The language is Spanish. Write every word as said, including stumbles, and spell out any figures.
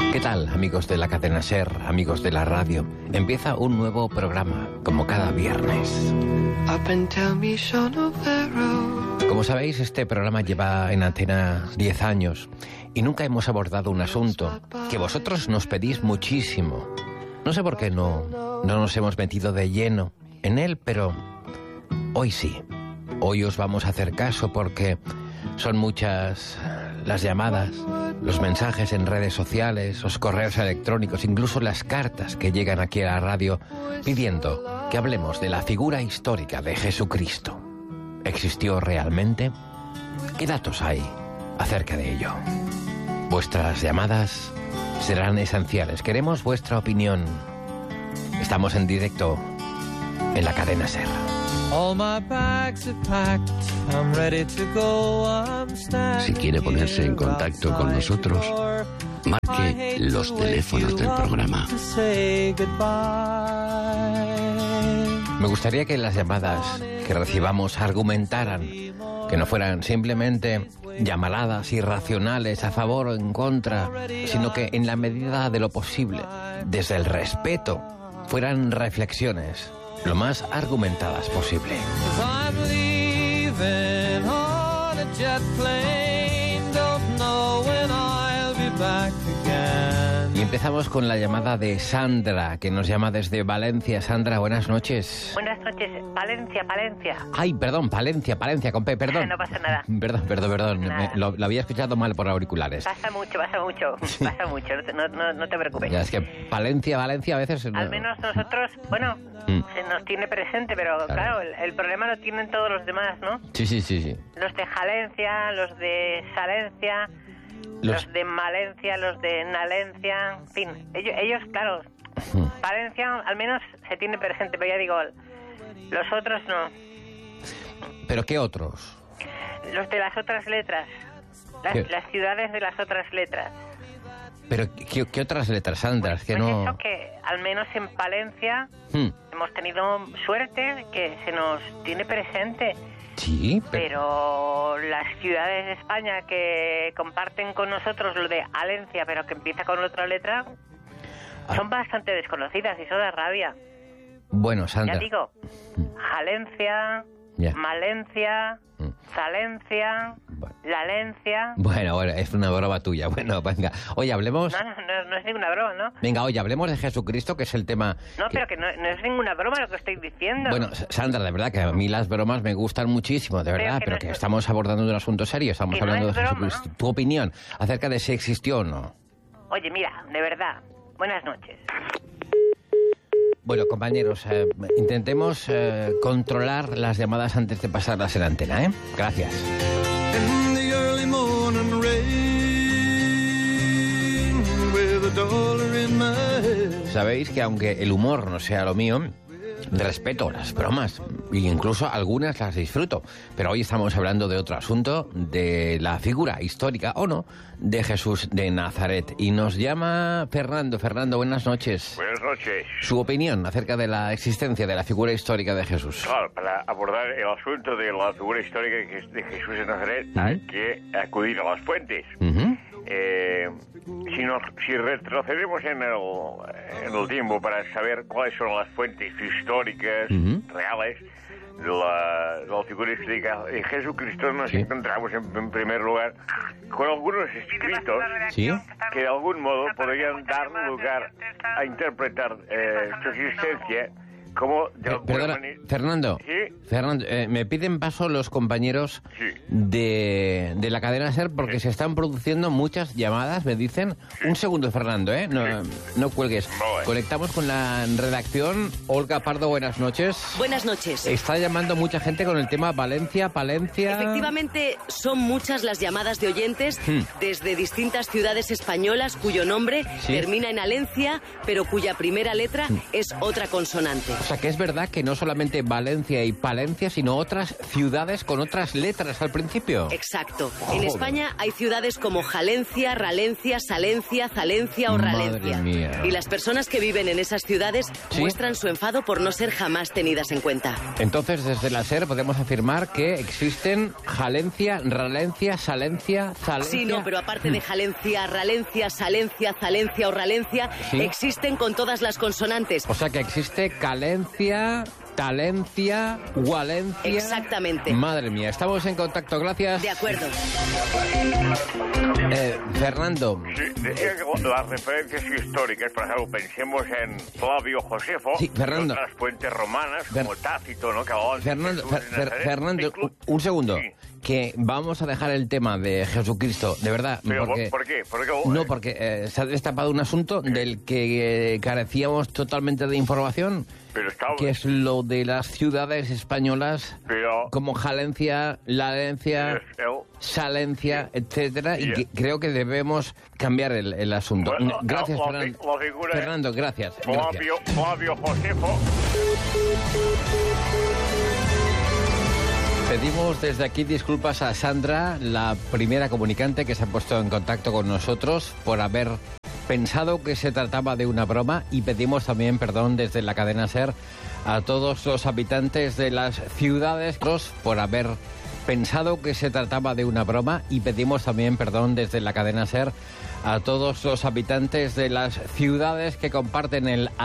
¿Qué tal, amigos de la cadena SER, amigos de la radio? Empieza un nuevo programa, como cada viernes. Como sabéis, este programa lleva en antena diez años y nunca hemos abordado un asunto que vosotros nos pedís muchísimo. No sé por qué no, no nos hemos metido de lleno en él, pero hoy sí. Hoy os vamos a hacer caso porque son muchas las llamadas, los mensajes en redes sociales, los correos electrónicos, incluso las cartas que llegan aquí a la radio pidiendo que hablemos de la figura histórica de Jesucristo. ¿Existió realmente? ¿Qué datos hay acerca de ello? Vuestras llamadas serán esenciales. Queremos vuestra opinión. Estamos en directo en la cadena SER. Si quiere ponerse en contacto con nosotros, marque los teléfonos del programa. Me gustaría que las llamadas que recibamos argumentaran, que no fueran simplemente llamaradas irracionales a favor o en contra, sino que en la medida de lo posible, desde el respeto, fueran reflexiones lo más argumentadas posible. Y empezamos con la llamada de Sandra, que nos llama desde Valencia. Sandra, buenas noches. Buenas noches, Palencia, Palencia. Ay, perdón, Palencia, Palencia, con P, perdón. No pasa nada. Perdón, perdón, perdón. Me, lo, lo había escuchado mal por auriculares. Pasa mucho, pasa mucho, pasa mucho, no te, no, no, no te preocupes. Ya, es que Palencia, Valencia a veces... Al menos nosotros, bueno, mm. se nos tiene presente, pero claro, claro el, el problema lo tienen todos los demás, ¿no? Sí, sí, sí, sí. Los de Jalencia, los de Salencia... Los... los de Malencia, los de Nalencia, en fin, ellos, ellos claro, Valencia al menos se tiene presente, pero ya digo, los otros no. ¿Pero qué otros? Los de las otras letras, las, las ciudades de las otras letras. ¿Pero qué, qué otras letras, Sandra? Pues, que pues no... eso que al menos en Palencia hmm. hemos tenido suerte que se nos tiene presente. Sí, pero... pero las ciudades de España que comparten con nosotros lo de Alencia, pero que empieza con otra letra, ah. son bastante desconocidas y eso da rabia. Bueno, Sandra... Ya digo, Jalencia, yeah. Malencia, mm. Salencia, bueno. Lalencia... Bueno, bueno, es una broma tuya. Bueno, venga, oye, hablemos... No, no, no, no es ninguna broma, ¿no? Venga, oye, hablemos de Jesucristo, que es el tema... No, que... pero que no, no es ninguna broma lo que estoy diciendo. Bueno, Sandra, de verdad que a mí las bromas me gustan muchísimo, de verdad, pero que, pero no que es... estamos abordando un asunto serio, estamos que hablando no de broma, Jesucristo. ¿no? Tu opinión acerca de si existió o no. Oye, mira, de verdad, buenas noches. Bueno, compañeros, eh, intentemos eh, controlar las llamadas antes de pasarlas en antena, ¿eh? Gracias. Sabéis que aunque el humor no sea lo mío, respeto las bromas e incluso algunas las disfruto, pero hoy estamos hablando de otro asunto, de la figura histórica o no de Jesús de Nazaret, y nos llama Fernando. Fernando, buenas noches. Buenas noches. Su opinión acerca de la existencia de la figura histórica de Jesús. Claro, para abordar el asunto de la figura histórica de Jesús de Nazaret ¿Mm? hay que acudir a las fuentes. Uh-huh. Eh, si, nos, si retrocedemos en el, en el tiempo para saber cuáles son las fuentes históricas uh-huh. reales de la, de la figura histórica de Jesucristo, nos sí. encontramos en, en primer lugar con algunos escritos ¿Sí? que de algún modo podrían dar lugar a interpretar eh, su existencia como de eh, perdona, manera... Fernando, ¿Sí? Fernando eh, me piden paso los compañeros sí. de, de la cadena SER porque sí. se están produciendo muchas llamadas, me dicen. Sí. Un segundo, Fernando, ¿eh? No, sí. no cuelgues. Vale. Conectamos con la redacción. Olga Pardo, buenas noches. Buenas noches. Está llamando mucha gente con el tema Valencia, Palencia... Efectivamente, son muchas las llamadas de oyentes hmm. desde distintas ciudades españolas cuyo nombre ¿Sí? termina en Alencia, pero cuya primera letra hmm. es otra consonante. sea, que es verdad que no solamente Valencia y Palencia, sino otras ciudades con otras letras al principio. Exacto. En España hay ciudades como Jalencia, Ralencia, Salencia, Zalencia o Ralencia. Madre mía. Y las personas que viven en esas ciudades ¿Sí? muestran su enfado por no ser jamás tenidas en cuenta. Entonces, desde la SER podemos afirmar que existen Jalencia, Ralencia, Salencia, Zalencia... Sí, no, pero aparte de Jalencia, Ralencia, Salencia, Zalencia o Ralencia, ¿sí? existen con todas las consonantes. O sea que existe Calencia, Talencia, Gualencia... Exactamente. Madre mía, estamos en contacto, gracias. De acuerdo. Eh, Fernando. Sí, decía que las referencias históricas, por ejemplo, pensemos en Flavio Josefo, sí, Fernando. las fuentes romanas, Fer como Tácito, ¿no? Que hablaban Fernando, Fer Fer Fernando, incluso... un segundo. Sí. Que vamos a dejar el tema de Jesucristo, de verdad. Pero, porque, ¿por qué? ¿Por qué? No, porque eh, se ha destapado un asunto sí. del que eh, carecíamos totalmente de información, pero estaba... que es lo de las ciudades españolas pero... como Jalencia, Lalencia, pero... Salencia, sí. etcétera, sí. y que creo que debemos cambiar el, el asunto. Bueno, gracias, la, Fernando. La figura Fernando, gracias. Flavio, gracias. Flavio Josefo. Pedimos desde aquí disculpas a Sandra, la primera comunicante que se ha puesto en contacto con nosotros por haber pensado que se trataba de una broma, y pedimos también perdón desde la cadena SER a todos los habitantes de las ciudades por haber pensado que se trataba de una broma, y pedimos también perdón desde la cadena SER a todos los habitantes de las ciudades que comparten el